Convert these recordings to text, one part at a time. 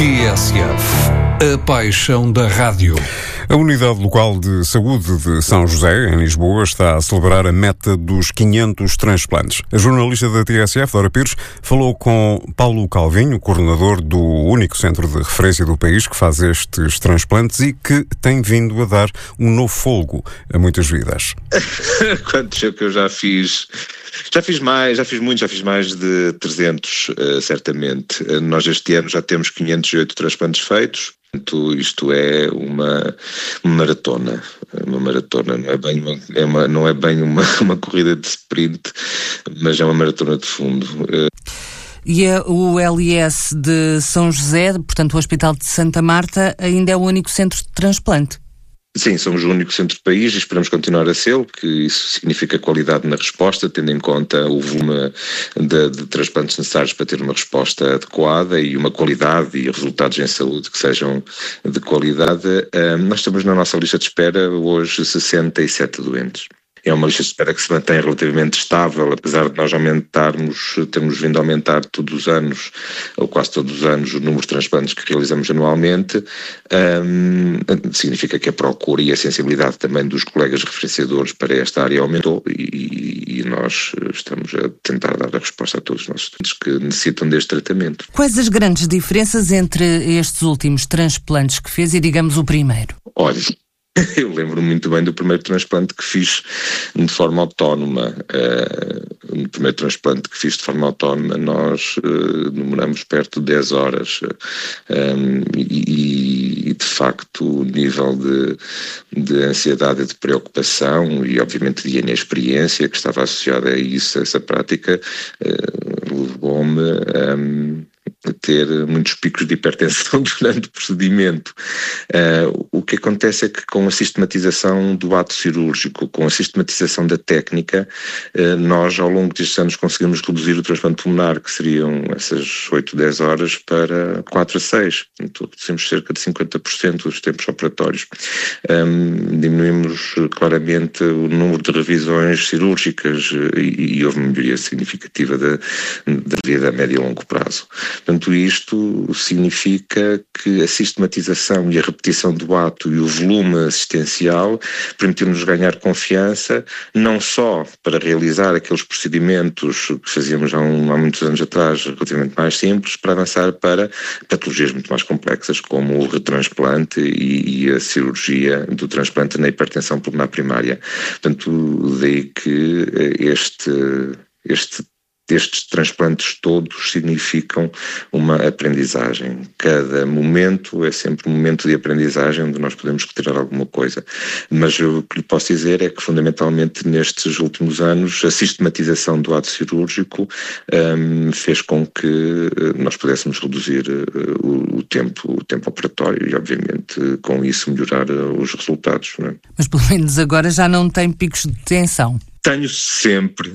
TSF, a paixão da rádio. A Unidade Local de Saúde de São José, em Lisboa, está a celebrar a meta dos 500 transplantes. A jornalista da TSF, Dora Pires, falou com Paulo Calvinho, coordenador do único centro de referência do país que faz estes transplantes e que tem vindo a dar um novo fôlego a muitas vidas. Quantos é que eu já fiz? Já fiz mais de 300, certamente. Nós este ano já temos 508 transplantes feitos. Portanto, isto é uma maratona. Uma maratona, não é bem uma corrida de sprint, mas é uma maratona de fundo. E o LIS de São José, portanto o Hospital de Santa Marta, ainda é o único centro de transplante? Sim, somos o único centro do país e esperamos continuar a ser, porque isso significa qualidade na resposta, tendo em conta o volume de transplantes necessários para ter uma resposta adequada e uma qualidade e resultados em saúde que sejam de qualidade. Nós temos na nossa lista de espera hoje 67 doentes. É uma lista de espera que se mantém relativamente estável, apesar de nós termos vindo a aumentar todos os anos, ou quase todos os anos, o número de transplantes que realizamos anualmente. Significa que a procura e a sensibilidade também dos colegas referenciadores para esta área aumentou e nós estamos a tentar dar a resposta a todos os nossos estudantes que necessitam deste tratamento. Quais as grandes diferenças entre estes últimos transplantes que fez e, digamos, o primeiro? Olha, eu lembro muito bem do primeiro transplante que fiz de forma autónoma. No primeiro transplante que fiz de forma autónoma nós demoramos perto de 10 horas e de facto o nível de ansiedade e de preocupação e obviamente de inexperiência que estava associada a isso, a essa prática, levou-me a ter muitos picos de hipertensão durante o procedimento. O que acontece é que com a sistematização do ato cirúrgico, com a sistematização da técnica, nós ao longo destes anos conseguimos reduzir o transplante pulmonar, que seriam essas 8, 10 horas, para 4 a 6. Então, reduzimos cerca de 50% dos tempos operatórios. Diminuímos claramente o número de revisões cirúrgicas e houve uma melhoria significativa da vida a médio e longo prazo. Portanto, isto significa que a sistematização e a repetição do ato e o volume assistencial permitiu-nos ganhar confiança, não só para realizar aqueles procedimentos que fazíamos há muitos anos atrás, relativamente mais simples, para avançar para patologias muito mais complexas, como o retransplante e a cirurgia do transplante na hipertensão pulmonar primária. Portanto, daí que estes transplantes todos significam uma aprendizagem. Cada momento é sempre um momento de aprendizagem onde nós podemos retirar alguma coisa. Mas o que lhe posso dizer é que, fundamentalmente, nestes últimos anos, a sistematização do ato cirúrgico fez com que nós pudéssemos reduzir o tempo operatório e, obviamente, com isso melhorar os resultados. Não é? Mas, pelo menos agora já não tem picos de tensão. Tenho sempre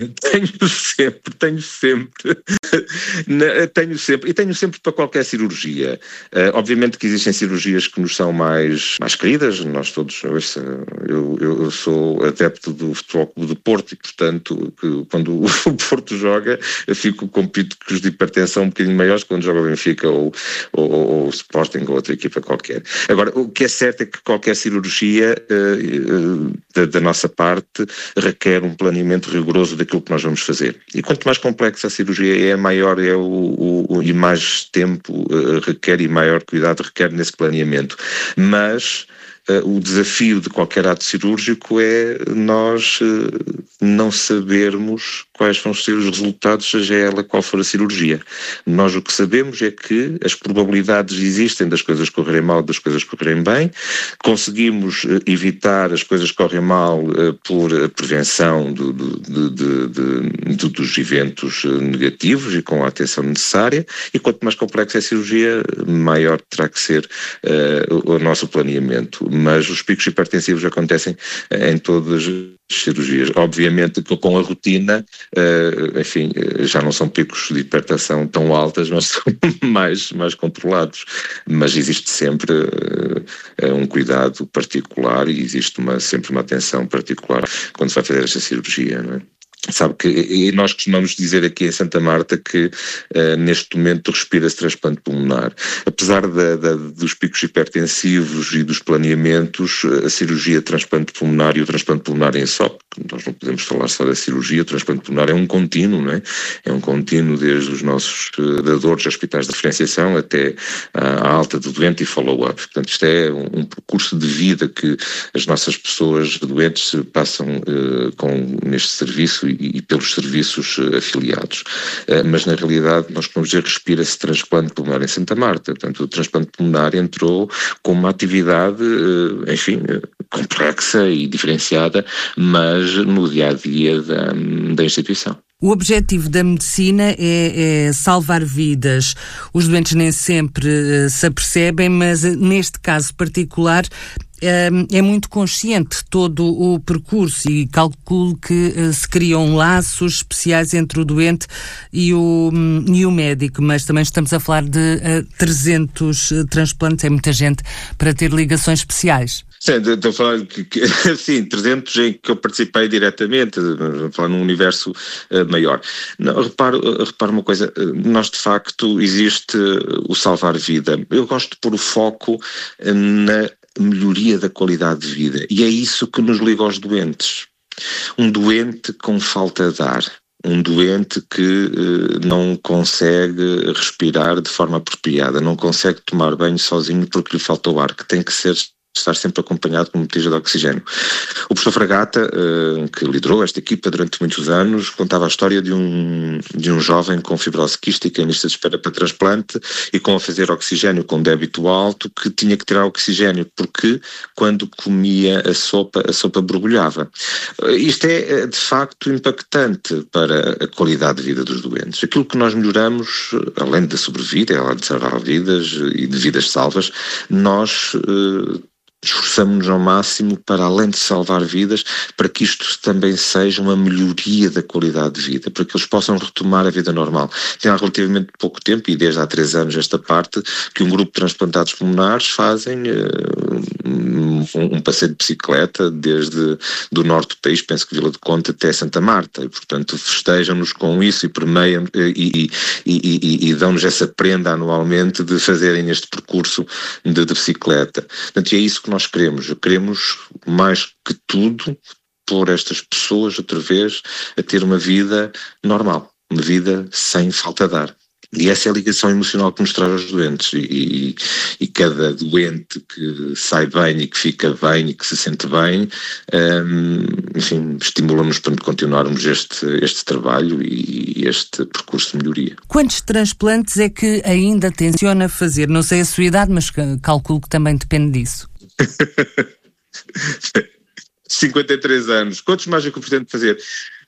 para qualquer cirurgia. Obviamente que existem cirurgias que nos são mais queridas, nós todos, eu sou adepto do Futebol Clube do Porto e, portanto, quando o Porto joga, eu fico com picos de hipertensão um bocadinho maiores quando joga o Benfica ou o Sporting ou outra equipa qualquer. Agora, o que é certo é que qualquer cirurgia da nossa parte requer um planeamento rigoroso daquilo que nós vamos fazer. E quanto mais complexa a cirurgia é, maior é e mais tempo requer e maior cuidado requer nesse planeamento. Mas o desafio de qualquer ato cirúrgico é nós não sabermos quais vão ser os resultados, seja ela qual for a cirurgia. Nós o que sabemos é que as probabilidades existem das coisas correrem mal, das coisas correrem bem. Conseguimos evitar as coisas que correm mal por prevenção dos eventos negativos e com a atenção necessária. E quanto mais complexa é a cirurgia, maior terá que ser o nosso planeamento. Mas os picos hipertensivos acontecem em todas as cirurgias. Obviamente que com a rotina, já não são picos de hipertensão tão altas, mas são mais controlados. Mas existe sempre um cuidado particular e existe sempre uma atenção particular quando se vai fazer esta cirurgia, não é? Sabe que e nós costumamos dizer aqui em Santa Marta que neste momento respira-se transplante pulmonar. Apesar dos picos hipertensivos e dos planeamentos, a cirurgia de transplante pulmonar e o transplante pulmonar em só, nós não podemos falar só da cirurgia, o transplante pulmonar é um contínuo, não é? É um contínuo desde os nossos dadores de hospitais de diferenciação até a alta do doente e follow-up. Portanto, isto é um percurso de vida que as nossas pessoas doentes passam neste serviço e pelos serviços afiliados. Mas na realidade nós podemos dizer que respira-se transplante pulmonar em Santa Marta. Portanto, o transplante pulmonar entrou como uma atividade, enfim, complexa e diferenciada, mas no dia-a-dia da instituição. O objetivo da medicina é salvar vidas. Os doentes nem sempre se apercebem, mas neste caso particular é muito consciente todo o percurso e calculo que se criam laços especiais entre o doente e o médico, mas também estamos a falar de 300 transplantes, é muita gente para ter ligações especiais. Sim, estou a falar que sim, 300 em que eu participei diretamente, a falar num universo maior. Não, reparo uma coisa, nós de facto existe o salvar vida. Eu gosto de pôr o foco na melhoria da qualidade de vida e é isso que nos liga aos doentes. Um doente com falta de ar. Um doente que não consegue respirar de forma apropriada, não consegue tomar banho sozinho porque lhe falta o ar, que tem que estar sempre acompanhado com uma botija de oxigênio. O professor Fragata, que liderou esta equipa durante muitos anos, contava a história de um jovem com fibrose quística em lista de espera para transplante e com a fazer oxigênio com débito alto, que tinha que tirar oxigênio porque quando comia a sopa borbulhava. Isto é de facto impactante para a qualidade de vida dos doentes. Aquilo que nós melhoramos, além da sobrevida, além de salvar vidas e de vidas salvas, nós esforçamos-nos ao máximo para, além de salvar vidas, para que isto também seja uma melhoria da qualidade de vida, para que eles possam retomar a vida normal. Tem há relativamente pouco tempo, e desde há 3 anos esta parte, que um grupo de transplantados pulmonares fazem um passeio de bicicleta desde do norte do país, penso que Vila do Conde até Santa Marta, e portanto festejam-nos com isso e permeiam e dão-nos essa prenda anualmente de fazerem este percurso de bicicleta. Portanto, é isso que nós queremos mais que tudo pôr estas pessoas outra vez a ter uma vida normal, uma vida sem falta de ar. E essa é a ligação emocional que nos traz aos doentes e cada doente que sai bem e que fica bem e que se sente bem, enfim, estimula-nos para continuarmos este trabalho e este percurso de melhoria. Quantos transplantes é que ainda tenciona fazer? Não sei a sua idade, mas calculo que também depende disso. 53 anos. Quantos mais é que eu pretendo fazer?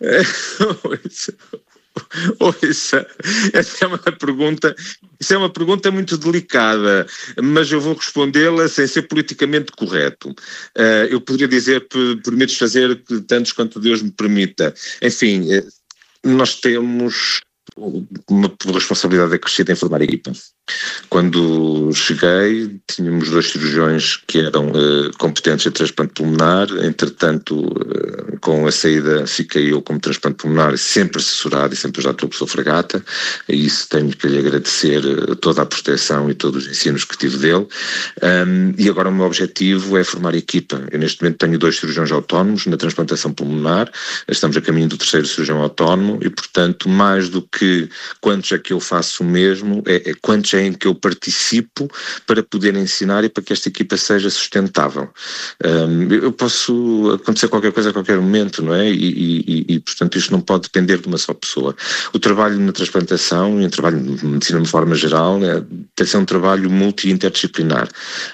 Essa é uma pergunta muito delicada, mas eu vou respondê-la sem ser politicamente correto. Eu poderia dizer, permites fazer tantos quanto Deus me permita. Enfim, nós temos uma responsabilidade acrescida em formar a equipa. Quando cheguei, tínhamos 2 cirurgiões que eram competentes em transplante pulmonar. Entretanto, com a saída, fiquei eu como transplante pulmonar, sempre assessorado e sempre ajudado pelo professor Fragata. A isso tenho que lhe agradecer toda a proteção e todos os ensinos que tive dele. E agora o meu objetivo é formar a equipa. Eu neste momento tenho 2 cirurgiões autónomos na transplantação pulmonar. Estamos a caminho do 3º cirurgião autónomo e, portanto, mais do que quantos é que eu faço o mesmo, é quantos é em que eu participo para poder ensinar e para que esta equipa seja sustentável. Eu posso acontecer qualquer coisa a qualquer momento, não é? E portanto, isto não pode depender de uma só pessoa. O trabalho na transplantação e o trabalho de medicina de forma geral tem de ser um trabalho multi-interdisciplinar.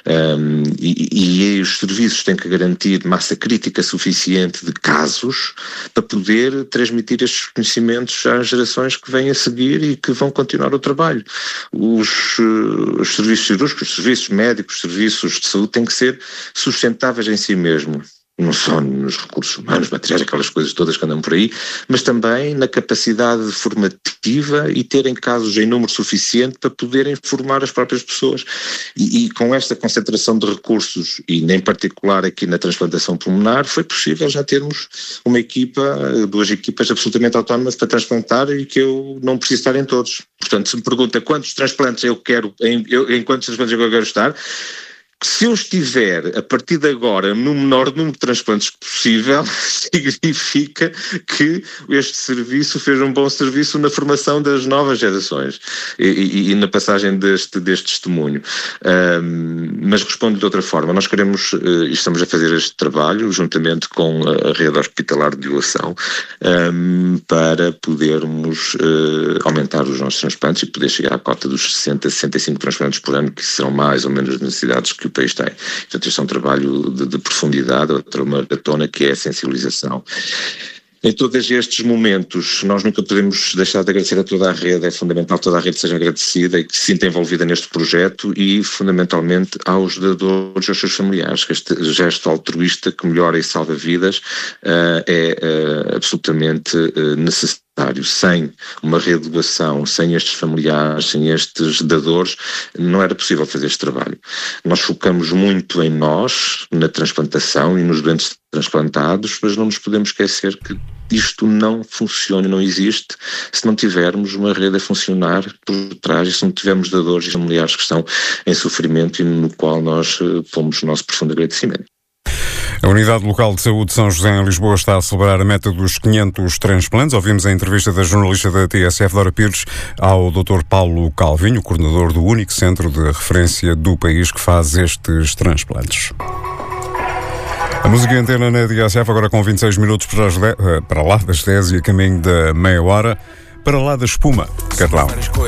E os serviços têm que garantir massa crítica suficiente de casos para poder transmitir estes conhecimentos às gerações que vêm a seguir e que vão continuar o trabalho. Os serviços cirúrgicos, os serviços médicos, os serviços de saúde têm que ser sustentáveis em si mesmo. não só nos recursos humanos, materiais, aquelas coisas todas que andam por aí, mas também na capacidade formativa e terem casos em número suficiente para poderem formar as próprias pessoas. E com esta concentração de recursos, e em particular aqui na transplantação pulmonar, foi possível já termos uma equipa, 2 equipas absolutamente autónomas para transplantar e que eu não preciso estar em todos. Portanto, se me pergunta quantos transplantes eu quero, em quantos transplantes eu quero estar, se eu estiver, a partir de agora, no menor número de transplantes possível, significa que este serviço fez um bom serviço na formação das novas gerações e na passagem deste testemunho. Mas respondo de outra forma. Nós queremos, e estamos a fazer este trabalho, juntamente com a rede hospitalar de doação, para podermos aumentar os nossos transplantes e poder chegar à cota dos 60, 65 transplantes por ano, que serão mais ou menos as necessidades que o país tem. Portanto, este é um trabalho de profundidade, outra maratona, que é a sensibilização. Em todos estes momentos, nós nunca podemos deixar de agradecer a toda a rede, é fundamental que toda a rede seja agradecida e que se sinta envolvida neste projeto e, fundamentalmente, aos dadores e aos seus familiares. Este gesto altruísta que melhora e salva vidas é absolutamente necessário. Sem uma rede de doação, sem estes familiares, sem estes dadores, não era possível fazer este trabalho. Nós focamos muito em nós, na transplantação e nos doentes transplantados, mas não nos podemos esquecer que isto não funciona, não existe, se não tivermos uma rede a funcionar por trás e se não tivermos dadores e familiares que estão em sofrimento e no qual nós pomos o nosso profundo agradecimento. A Unidade Local de Saúde de São José, em Lisboa, está a celebrar a meta dos 500 transplantes. Ouvimos a entrevista da jornalista da TSF, Dora Pires, ao Dr. Paulo Calvinho, coordenador do único centro de referência do país que faz estes transplantes. A música Antena na TSF, agora com 26 minutos para lá das 10 e a caminho da meia hora, para lá da espuma. Carlão.